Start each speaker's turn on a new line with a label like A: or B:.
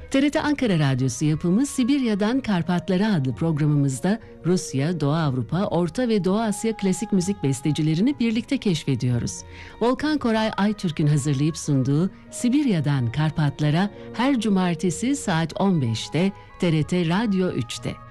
A: TRT Ankara Radyosu yapımı Sibirya'dan Karpatlara adlı programımızda Rusya, Doğu Avrupa, Orta ve Doğu Asya klasik müzik bestecilerini birlikte keşfediyoruz. Volkan Koray Aytürk'ün hazırlayıp sunduğu Sibirya'dan Karpatlara her cumartesi saat 15'te TRT Radyo 3'te.